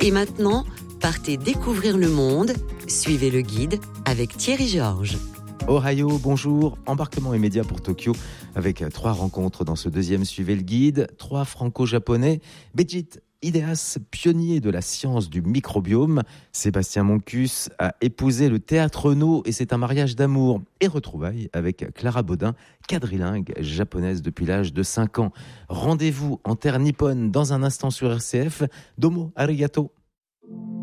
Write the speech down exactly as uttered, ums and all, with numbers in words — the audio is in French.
Et maintenant, partez découvrir le monde. Suivez le guide avec Thierry Georges. Ohio, bonjour. Embarquement immédiat pour Tokyo avec trois rencontres dans ce deuxième Suivez le guide. Trois franco-japonais. Béjit Ideas, pionnier de la science du microbiome. Sébastien Moncus a épousé le théâtre Renaud et c'est un mariage d'amour. Et retrouvailles avec Clara Baudin, quadrilingue japonaise depuis l'âge de cinq ans. Rendez-vous en terre nippone dans un instant sur R C F. Domo arigato.